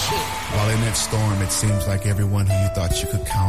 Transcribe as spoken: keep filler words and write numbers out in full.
While in that storm, it seems like everyone who you thought you could count